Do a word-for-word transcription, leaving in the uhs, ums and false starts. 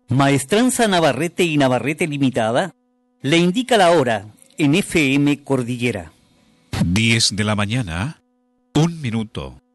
Maestranza Navarrete y Navarrete Limitada le indica la hora en F M Cordillera. diez de la mañana, un minuto.